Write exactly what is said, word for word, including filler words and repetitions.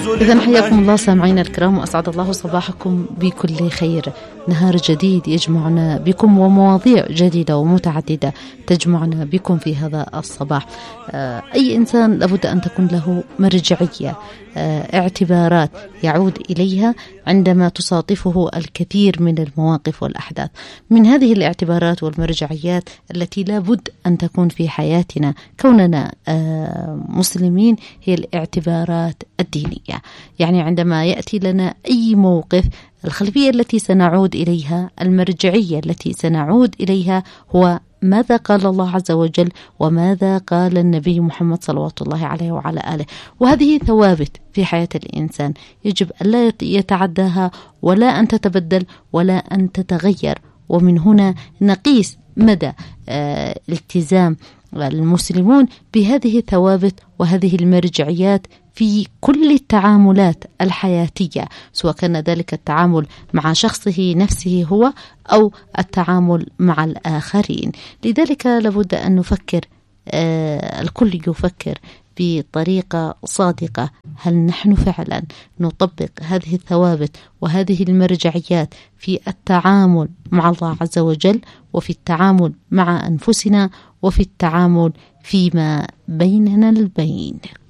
إذن حياكم الله سامعينا الكرام، وأسعد الله صباحكم بكل خير. نهار جديد يجمعنا بكم ومواضيع جديدة ومتعددة تجمعنا بكم في هذا الصباح. أي إنسان لابد أن تكون له مرجعية، اعتبارات يعود إليها عندما تصادفه الكثير من المواقف والأحداث. من هذه الاعتبارات والمرجعيات التي لابد أن تكون في حياتنا كوننا مسلمين هي الاعتبارات الدينية. يعني عندما يأتي لنا أي موقف، الخلفية التي سنعود إليها، المرجعية التي سنعود إليها هو ماذا قال الله عز وجل وماذا قال النبي محمد صلوات الله عليه وعلى آله. وهذه ثوابت في حياة الإنسان يجب أن لا يتعداها ولا أن تتبدل ولا أن تتغير. ومن هنا نقيس مدى آه التزام المسلمون بهذه الثوابت وهذه المرجعيات في كل التعاملات الحياتية، سواء كان ذلك التعامل مع شخصه نفسه هو أو التعامل مع الآخرين. لذلك لابد أن نفكر، آه الكل يفكر بطريقة صادقة، هل نحن فعلا نطبق هذه الثوابت وهذه المرجعيات في التعامل مع الله عز وجل، وفي التعامل مع أنفسنا، وفي التعامل فيما بيننا البين.